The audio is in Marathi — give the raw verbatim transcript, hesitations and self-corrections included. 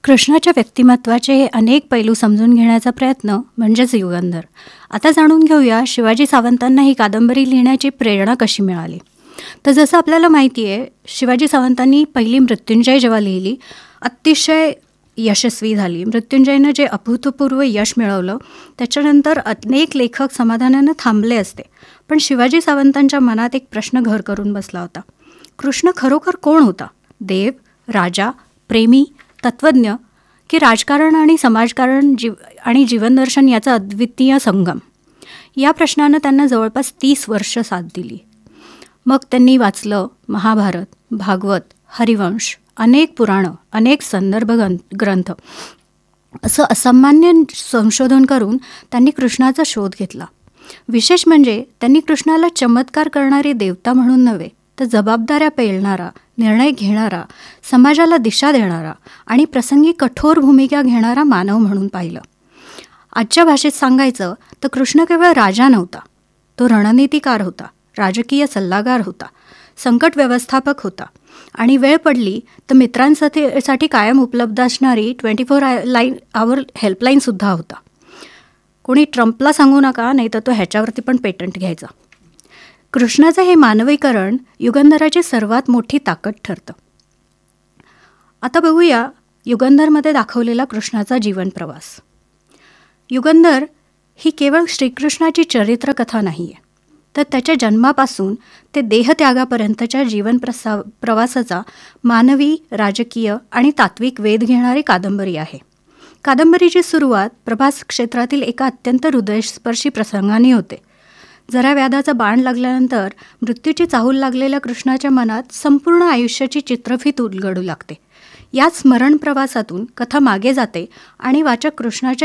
कृष्णाच्या व्यक्तिमत्वाचे हे अनेक पैलू समजून घेण्याचा प्रयत्न म्हणजेच युगंधर. आता जाणून घेऊया शिवाजी सावंतांना ही कादंबरी लिहिण्याची प्रेरणा कशी मिळाली. तर जसं आपल्याला माहिती आहे, शिवाजी सावंतांनी पहिली मृत्युंजय जेव्हा लिहिली, अतिशय यशस्वी झाली. मृत्युंजयनं जे अभूतपूर्व यश मिळवलं त्याच्यानंतर अनेक लेखक समाधानानं थांबले असते. पण शिवाजी सावंतांच्या मनात एक प्रश्न घर करून बसला होता. कृष्ण खरोखर कोण होता? देव, राजा, प्रेमी, तत्त्वज्ञ की राजकारण आणि समाजकारण जीव आणि जीवनदर्शन याचा अद्वितीय संगम? या प्रश्नानं त्यांना जवळपास तीस वर्ष साथ दिली. मग त्यांनी वाचलं महाभारत, भागवत, हरिवंश, अनेक पुराणं, अनेक संदर्भ ग्रंथ. असं असामान्य संशोधन करून त्यांनी कृष्णाचा शोध घेतला. विशेष म्हणजे त्यांनी कृष्णाला चमत्कार करणारी देवता म्हणून नव्हे, तर जबाबदाऱ्या पेलणारा, निर्णय घेणारा, समाजाला दिशा देणारा आणि प्रसंगी कठोर भूमिका घेणारा मानव म्हणून पाहिलं. आजच्या भाषेत सांगायचं तर कृष्ण केवळ राजा नव्हता, तो रणनीतिकार होता, राजकीय सल्लागार होता, संकट व्यवस्थापक होता आणि वेळ पडली तर मित्रांसाठी साठी कायम उपलब्ध असणारी ट्वेंटी फोर लाईन आवर हेल्पलाईनसुद्धा होता. कोणी ट्रम्पला सांगू नका, नाही तर तो ह्याच्यावरती पण पेटंट घ्यायचा. कृष्णाचं हे मानवीकरण युगंधराची सर्वात मोठी ताकद ठरतं. आता बघूया युगंधरमध्ये दाखवलेला कृष्णाचा जीवन प्रवास. युगंधर ही केवळ श्रीकृष्णाची चरित्रकथा नाही आहे, तर त्याच्या जन्मापासून ते देहत्यागापर्यंतच्या जीवन प्रसा प्रवासाचा मानवी, राजकीय आणि तात्विक वेध घेणारी कादंबरी आहे. कादंबरीची सुरुवात प्रभास क्षेत्रातील एका अत्यंत हृदयस्पर्शी प्रसंगाने होते. जरा व्याधाचा बाण लागल्यानंतर मृत्यूची चाहूल लागलेल्या कृष्णाच्या मनात संपूर्ण आयुष्याची चित्रफीत उलगडू लागते. याच स्मरण प्रवासातून कथा मागे जाते आणि वाचक कृष्णाच्या